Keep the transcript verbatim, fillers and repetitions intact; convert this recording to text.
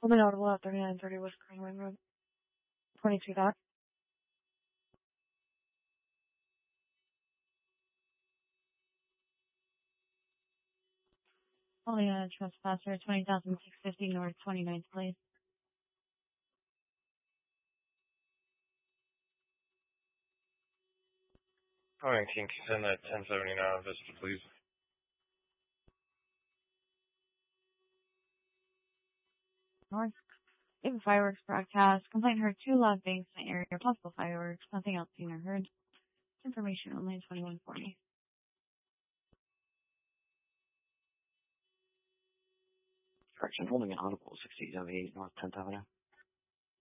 Coming audible at thirty-nine thirty West Greenway Road. twenty-two dot. Holding on a trespasser, twenty thousand six hundred fifty North twenty-ninth Place. Calling King ten at ten seventy-nine Vista, please. North. Even fireworks broadcast. Complaint heard two loud bangs in the area. Possible fireworks. Nothing else seen or heard. Information only twenty-one forty. Correction, holding an audible sixty seventy-eight North tenth Avenue.